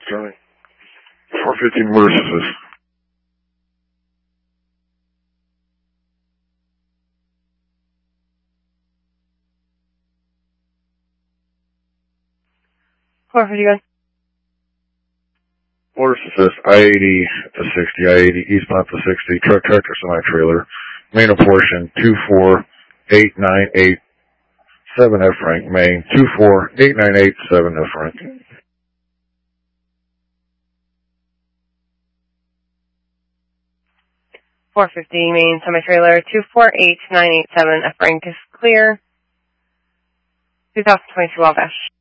Charlie. 415, where is this? Where is this? I-80 to 60, I-80 eastbound to 60, truck, tractor, semi-trailer, main portion, 24898 F rank, main, 24898 F rank. 450 main semi-trailer, 248987 F rank is clear. 2022 Wabash.